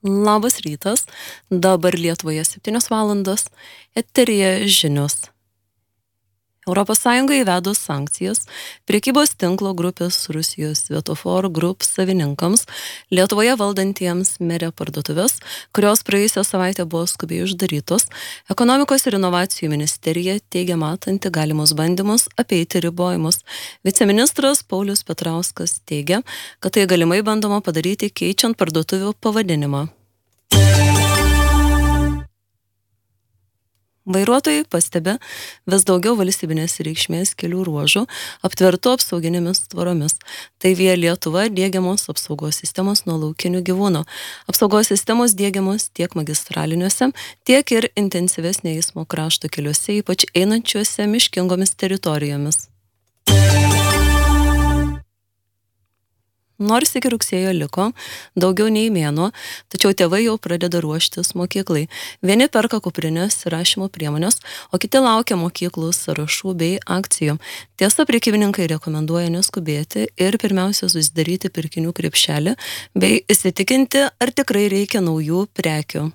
Labas rytas, dabar Lietuvoje 7 valandos, eteryje žinios. Europos Sąjunga įvedus sankcijas prekybos tinklo grupės Rusijos Svetofor Group savininkams, Lietuvoje valdantiems Merė parduotuvės, kurios praėjusią savaitę buvo skubiai uždarytos, Ekonomikos ir inovacijų ministerija teigia matanti galimus bandymus apeiti ribojimus. Viceministras Paulius Petrauskas teigia, kad tai galimai bandoma padaryti keičiant parduotuvių pavadinimą. Vairuotojai pastebi vis daugiau valstybinės reikšmės kelių ruožų aptvertų apsauginėmis tvoromis. Tai Via Lietuva diegiamos apsaugos sistemos nuo laukinių gyvūnų. Apsaugos sistemos diegiamos tiek magistraliniuose, tiek ir intensyvesnė eismo krašto keliuose, ypač einančiuose miškingomis teritorijomis. Nors iki rugsėjo liko daugiau nei mėnuo, tačiau tėvai jau pradeda ruoštis mokyklai. Vieni perka kuprinės ir rašymo priemonės, o kiti laukia mokyklų sąrašų bei akcijų. Tiesa, prekybininkai rekomenduoja neskubėti ir pirmiausia susidaryti pirkinių krepšelį bei įsitikinti, ar tikrai reikia naujų prekių.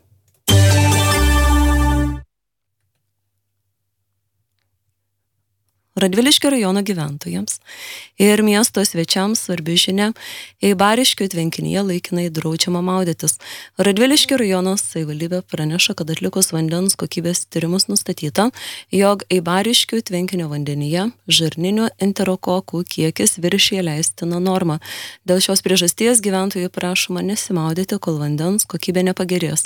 Radviliškio rajono gyventojams ir miesto svečiams svarbi žinia, Eibariškių tvenkinyje laikinai draudžiama maudytis. Radviliškio rajono savivaldybė praneša, kad atlikus vandens kokybės tyrimus nustatyta, jog Eibariškių tvenkinio vandenyje žarninių enterokokų kiekis viršija leistiną normą. Dėl šios priežasties gyventojų prašoma nesimaudyti, kol vandens kokybė nepagerės.